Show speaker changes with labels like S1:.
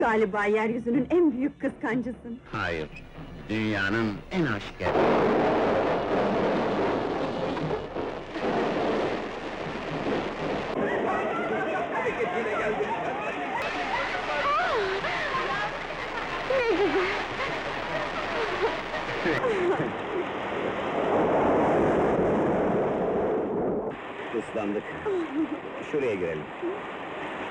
S1: Galiba yeryüzünün en büyük kıskancısın.
S2: Hayır, dünyanın en aşk eri.
S1: Ne güzel!
S3: Islandık. Şuraya girelim.